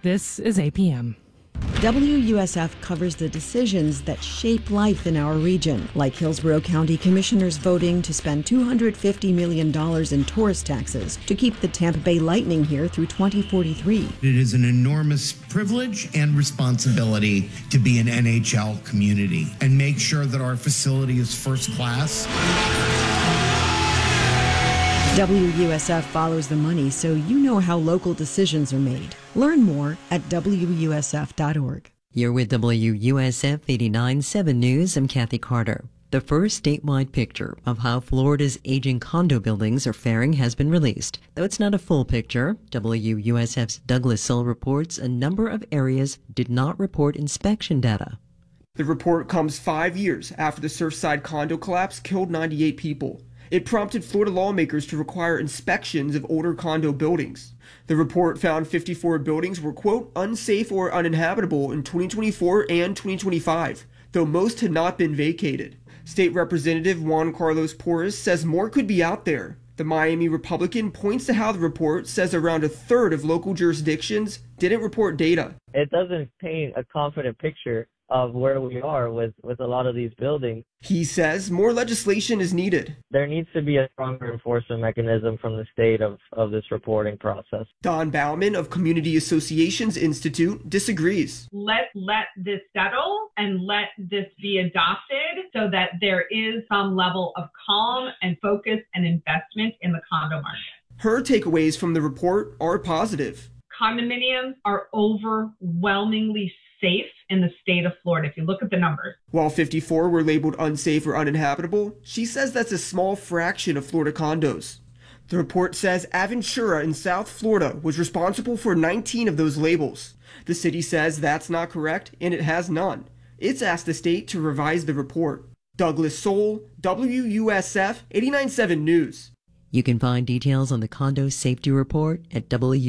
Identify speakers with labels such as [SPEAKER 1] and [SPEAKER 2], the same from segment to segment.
[SPEAKER 1] This is APM.
[SPEAKER 2] WUSF covers the decisions that shape life in our region, like Hillsborough County Commissioners voting to spend $250 million in tourist taxes to keep the Tampa Bay Lightning here through 2043.
[SPEAKER 3] It is an enormous privilege and responsibility to be an NHL community and make sure that our facility is first class.
[SPEAKER 2] WUSF follows the money so you know how local decisions are made. Learn more at WUSF.org.
[SPEAKER 4] You're with WUSF 89.7 News. I'm Kathy Carter. The first statewide picture of how Florida's aging condo buildings are faring has been released. Though it's not a full picture, WUSF's Douglas Soul reports a number of areas did not report inspection data.
[SPEAKER 5] The report comes 5 years after the Surfside condo collapse killed 98 people. It prompted Florida lawmakers to require inspections of older condo buildings. The report found 54 buildings were, quote, unsafe or uninhabitable in 2024 and 2025, though most had not been vacated. State Representative Juan Carlos Porras says more could be out there. The Miami Republican points to how the report says around a third of local jurisdictions didn't report data.
[SPEAKER 6] It doesn't paint a confident picture of where we are with a lot of these buildings.
[SPEAKER 5] He says more legislation is needed.
[SPEAKER 6] There needs to be a stronger enforcement mechanism from the state of this reporting process.
[SPEAKER 5] Don Bauman of Community Associations Institute disagrees.
[SPEAKER 7] Let this settle and let this be adopted so that there is some level of calm and focus and investment in the condo market.
[SPEAKER 5] Her takeaways from the report are positive.
[SPEAKER 7] Condominiums are overwhelmingly safe in the state of Florida, if you look at the numbers.
[SPEAKER 5] While 54 were labeled unsafe or uninhabitable, she says that's a small fraction of Florida condos. The report says Aventura in South Florida was responsible for 19 of those labels. The city says that's not correct, and it has none. It's asked the state to revise the report. Douglas Soul, WUSF 89.7 News.
[SPEAKER 4] You can find details on the condo safety report at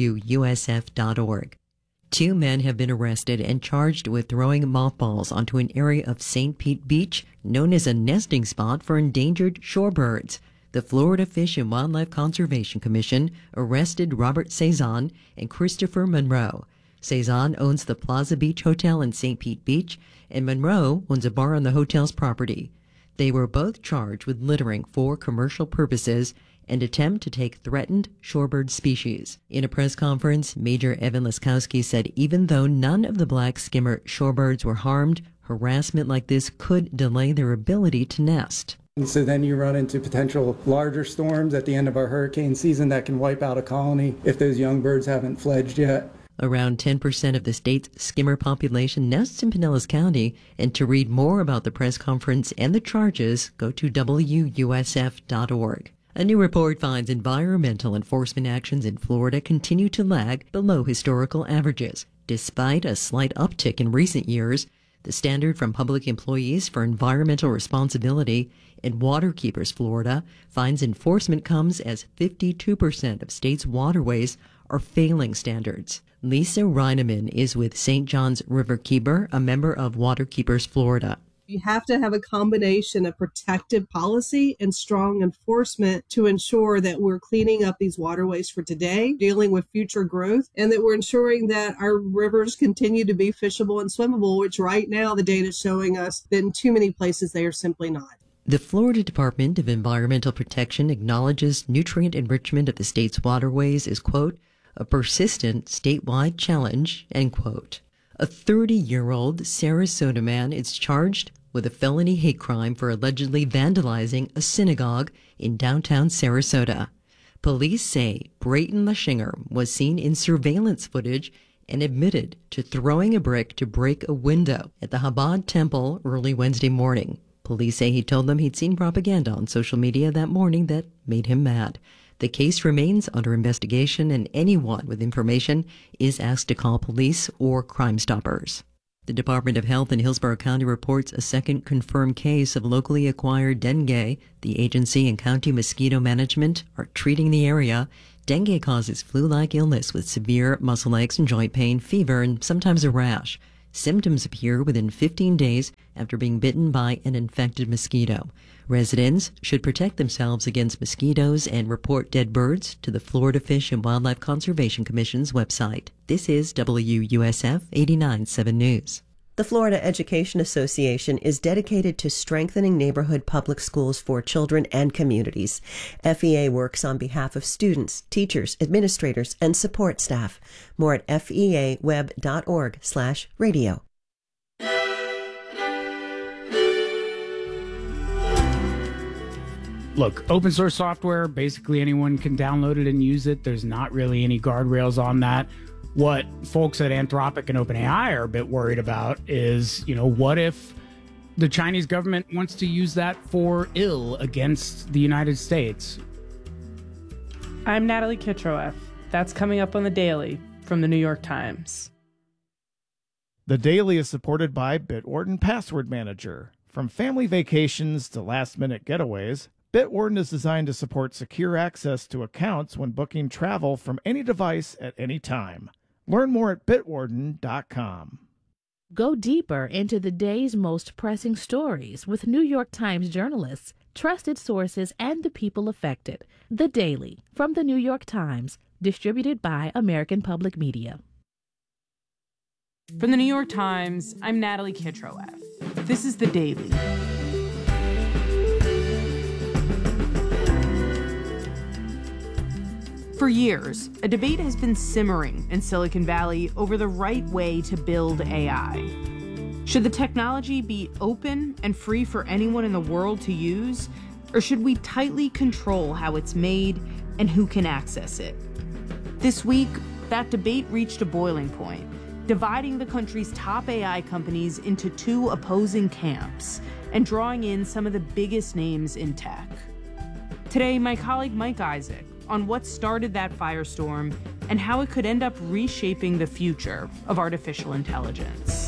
[SPEAKER 4] WUSF.org. 2 men have been arrested and charged with throwing mothballs onto an area of St. Pete Beach known as a nesting spot for endangered shorebirds. The Florida Fish and Wildlife Conservation Commission arrested Robert Cezanne and Christopher Monroe. Cezanne owns the Plaza Beach Hotel in St. Pete Beach, and Monroe owns a bar on the hotel's property. They were both charged with littering for commercial purposes and attempt to take threatened shorebird species. In a press conference, Major Evan Laskowski said even though none of the black skimmer shorebirds were harmed, harassment like this could delay their ability to nest.
[SPEAKER 8] And so then you run into potential larger storms at the end of our hurricane season that can wipe out a colony if those young birds haven't fledged yet.
[SPEAKER 4] Around 10% of the state's skimmer population nests in Pinellas County, and to read more about the press conference and the charges, go to WUSF.org. A new report finds environmental enforcement actions in Florida continue to lag below historical averages. Despite a slight uptick in recent years, the standard from Public Employees for Environmental Responsibility and Waterkeepers Florida finds enforcement comes as 52% of states' waterways are failing standards. Lisa Reineman is with St. John's Riverkeeper, a member of Waterkeepers Florida.
[SPEAKER 9] You have to have a combination of protective policy and strong enforcement to ensure that we're cleaning up these waterways for today, dealing with future growth, and that we're ensuring that our rivers continue to be fishable and swimmable, which right now the data is showing us that in too many places they are simply not.
[SPEAKER 4] The Florida Department of Environmental Protection acknowledges nutrient enrichment of the state's waterways is, quote, a persistent statewide challenge, end quote. A 30-year-old Sarasota man is charged with a felony hate crime for allegedly vandalizing a synagogue in downtown Sarasota. Police say Brayton Lashinger was seen in surveillance footage and admitted to throwing a brick to break a window at the Chabad temple early Wednesday morning. Police say he told them he'd seen propaganda on social media that morning that made him mad. The case remains under investigation, and anyone with information is asked to call police or Crime Stoppers. The Department of Health in Hillsborough County reports a second confirmed case of locally acquired dengue. The agency and county mosquito management are treating the area. Dengue causes flu-like illness with severe muscle aches and joint pain, fever, and sometimes a rash. Symptoms appear within 15 days after being bitten by an infected mosquito. Residents should protect themselves against mosquitoes and report dead birds to the Florida Fish and Wildlife Conservation Commission's website. This is WUSF 89.7 News.
[SPEAKER 1] The Florida Education Association is dedicated to strengthening neighborhood public schools for children and communities. FEA works on behalf of students, teachers, administrators, and support staff. More at feaweb.org/radio.
[SPEAKER 10] Look, open source software, basically anyone can download it and use it. There's not really any guardrails on that. What folks at Anthropic and OpenAI are a bit worried about is, what if the Chinese government wants to use that for ill against the United States?
[SPEAKER 11] I'm Natalie Kitroeff. That's coming up on The Daily from the New York Times.
[SPEAKER 12] The Daily is supported by Bitwarden Password Manager. From family vacations to last-minute getaways, Bitwarden is designed to support secure access to accounts when booking travel from any device at any time. Learn more at bitwarden.com.
[SPEAKER 13] Go deeper into the day's most pressing stories with New York Times journalists, trusted sources, and the people affected. The Daily from the New York Times, distributed by American Public Media.
[SPEAKER 11] From the New York Times, I'm Natalie Kitroeff. This is The Daily. For years, a debate has been simmering in Silicon Valley over the right way to build AI. Should the technology be open and free for anyone in the world to use, or should we tightly control how it's made and who can access it? This week, that debate reached a boiling point, dividing the country's top AI companies into two opposing camps and drawing in some of the biggest names in tech. Today, my colleague Mike Isaac on what started that firestorm and how it could end up reshaping the future of artificial intelligence.